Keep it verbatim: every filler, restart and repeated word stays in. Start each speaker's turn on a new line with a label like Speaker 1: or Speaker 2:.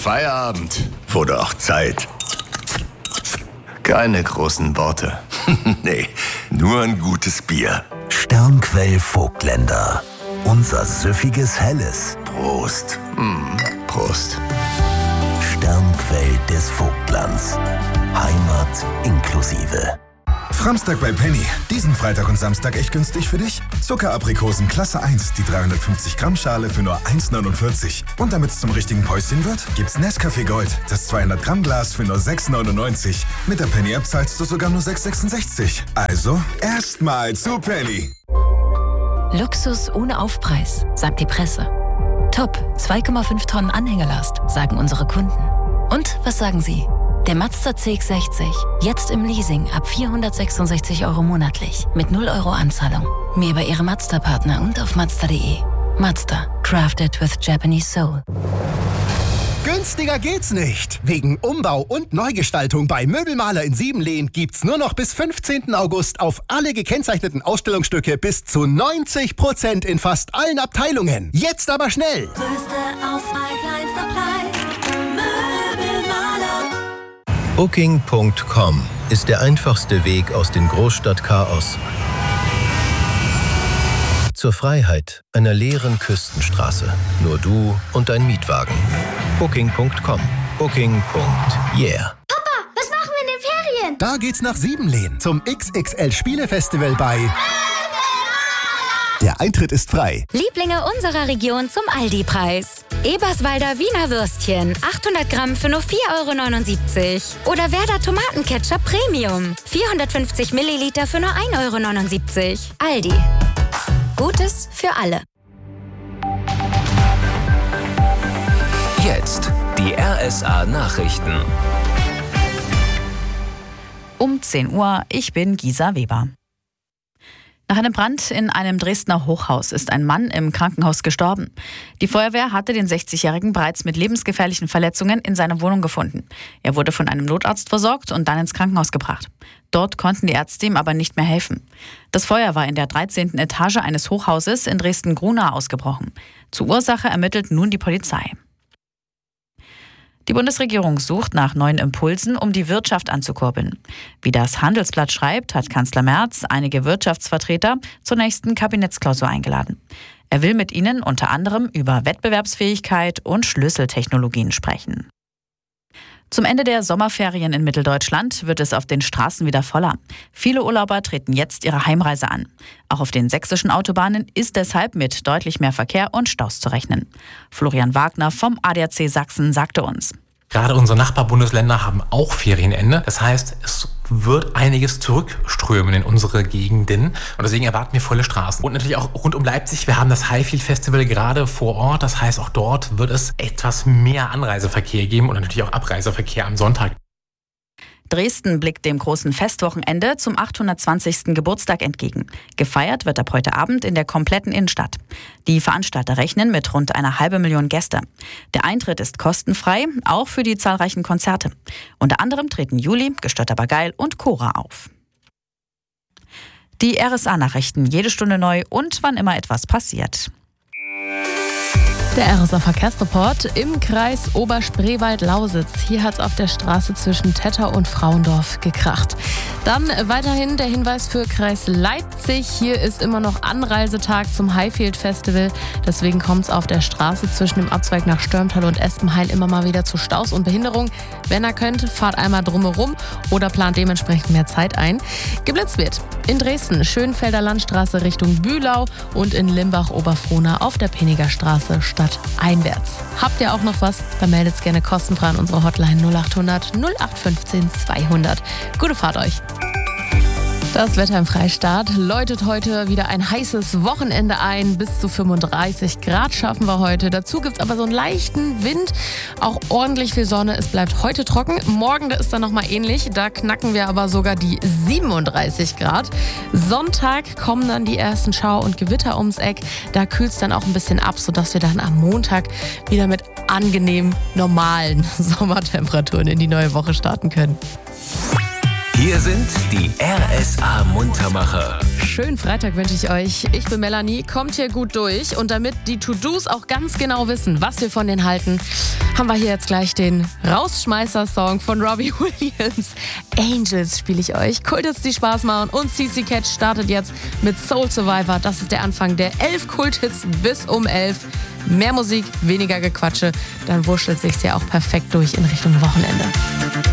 Speaker 1: Feierabend. Wurde auch Zeit. Keine großen Worte. Nee, nur ein gutes Bier.
Speaker 2: Sternquell Vogtländer. Unser süffiges Helles.
Speaker 1: Prost. Mm, Prost.
Speaker 2: Sternquell des Vogtlands. Heimat inklusive.
Speaker 3: Framstag bei Penny. Diesen Freitag und Samstag echt günstig für dich. Zuckeraprikosen Klasse eins, die dreihundertfünfzig Gramm Schale für nur eins neunundvierzig. Und damit es zum richtigen Päuschen wird, gibt's Nescafé Gold, das zweihundert Gramm Glas für nur sechs neunundneunzig. Mit der Penny-App zahlst du sogar nur sechs sechsundsechzig. Also, erstmal zu Penny.
Speaker 4: Luxus ohne Aufpreis, sagt die Presse. Top, zwei Komma fünf Tonnen Anhängelast, sagen unsere Kunden. Und was sagen Sie? Der Mazda C X sechzig, jetzt im Leasing ab vierhundertsechsundsechzig Euro monatlich, mit null Euro Anzahlung. Mehr bei Ihrem Mazda-Partner und auf mazda punkt de. Mazda, crafted with Japanese soul.
Speaker 5: Günstiger geht's nicht. Wegen Umbau und Neugestaltung bei Möbelmaler in Siebenlehn gibt's nur noch bis fünfzehnten August auf alle gekennzeichneten Ausstellungsstücke bis zu neunzig Prozent in fast allen Abteilungen. Jetzt aber schnell!
Speaker 6: Größte Auswahl, kleinster Preis. Möbelmaler.
Speaker 7: Booking Punkt com ist der einfachste Weg aus dem Großstadtchaos zur Freiheit einer leeren Küstenstraße. Nur du und dein Mietwagen. Booking Punkt com. Booking. Yeah.
Speaker 6: Papa, was machen wir in den Ferien?
Speaker 5: Da geht's nach Siebenlehn zum X X L-Spielefestival bei... Der Eintritt ist frei.
Speaker 8: Lieblinge unserer Region zum Aldi-Preis. Eberswalder Wiener Würstchen, achthundert Gramm für nur vier Euro neunundsiebzig. Oder Werder Tomatenketchup Premium, vierhundertfünfzig Milliliter für nur ein Euro neunundsiebzig. Aldi. Gutes für alle.
Speaker 9: Jetzt die R S A-Nachrichten.
Speaker 10: Um zehn Uhr, ich bin Gisa Weber. Nach einem Brand in einem Dresdner Hochhaus ist ein Mann im Krankenhaus gestorben. Die Feuerwehr hatte den sechzigjährigen bereits mit lebensgefährlichen Verletzungen in seiner Wohnung gefunden. Er wurde von einem Notarzt versorgt und dann ins Krankenhaus gebracht. Dort konnten die Ärzte ihm aber nicht mehr helfen. Das Feuer war in der dreizehnten Etage eines Hochhauses in Dresden-Grunau ausgebrochen. Zur Ursache ermittelt nun die Polizei. Die Bundesregierung sucht nach neuen Impulsen, um die Wirtschaft anzukurbeln. Wie das Handelsblatt schreibt, hat Kanzler Merz einige Wirtschaftsvertreter zur nächsten Kabinettsklausur eingeladen. Er will mit ihnen unter anderem über Wettbewerbsfähigkeit und Schlüsseltechnologien sprechen. Zum Ende der Sommerferien in Mitteldeutschland wird es auf den Straßen wieder voller. Viele Urlauber treten jetzt ihre Heimreise an. Auch auf den sächsischen Autobahnen ist deshalb mit deutlich mehr Verkehr und Staus zu rechnen. Florian Wagner vom A D A C Sachsen sagte uns:
Speaker 11: Gerade unsere Nachbarbundesländer haben auch Ferienende. Das heißt, es wird einiges zurückströmen in unsere Gegenden. Und deswegen erwarten wir volle Straßen. Und natürlich auch rund um Leipzig. Wir haben das Highfield Festival gerade vor Ort. Das heißt, auch dort wird es etwas mehr Anreiseverkehr geben und natürlich auch Abreiseverkehr am Sonntag.
Speaker 10: Dresden blickt dem großen Festwochenende zum achthundertzwanzigsten Geburtstag entgegen. Gefeiert wird ab heute Abend in der kompletten Innenstadt. Die Veranstalter rechnen mit rund einer halben Million Gäste. Der Eintritt ist kostenfrei, auch für die zahlreichen Konzerte. Unter anderem treten Juli, Gestört aber geil und Cora auf. Die R S A-Nachrichten jede Stunde neu und wann immer etwas passiert.
Speaker 12: Der R S A-Verkehrsreport im Kreis Oberspreewald-Lausitz. Hier hat es auf der Straße zwischen Tetter und Frauendorf gekracht. Dann weiterhin der Hinweis für Kreis Leipzig. Hier ist immer noch Anreisetag zum Highfield Festival. Deswegen kommt es auf der Straße zwischen dem Abzweig nach Störmtal und Espenhain immer mal wieder zu Staus und Behinderung. Wenn ihr könnt, fahrt einmal drumherum oder plant dementsprechend mehr Zeit ein. Geblitzt wird in Dresden, Schönfelder Landstraße Richtung Bühlau und in Limbach-Oberfrohna auf der Peniger Straße stadteinwärts. Habt ihr auch noch was? Dann meldet es gerne kostenfrei an unsere Hotline null achthundert null acht fünfzehn zweihundert. Gute Fahrt euch! Das Wetter im Freistaat läutet heute wieder ein heißes Wochenende ein. Bis zu fünfunddreißig Grad schaffen wir heute. Dazu gibt es aber so einen leichten Wind. Auch ordentlich viel Sonne. Es bleibt heute trocken. Morgen, da ist dann nochmal ähnlich. Da knacken wir aber sogar die siebenunddreißig Grad. Sonntag kommen dann die ersten Schauer und Gewitter ums Eck. Da kühlt es dann auch ein bisschen ab, sodass wir dann am Montag wieder mit angenehm normalen Sommertemperaturen in die neue Woche starten können.
Speaker 9: Hier sind die R S A Muntermacher.
Speaker 12: Schönen Freitag wünsche ich euch. Ich bin Melanie, kommt hier gut durch. Und damit die To-Dos auch ganz genau wissen, was wir von denen halten, haben wir hier jetzt gleich den Rausschmeißer-Song von Robbie Williams. Angels spiele ich euch. Kulthits, die Spaß machen. Und C C Catch startet jetzt mit Soul Survivor. Das ist der Anfang der elf Kulthits bis um elf. Mehr Musik, weniger Gequatsche. Dann wurschtelt sich's ja auch perfekt durch in Richtung Wochenende.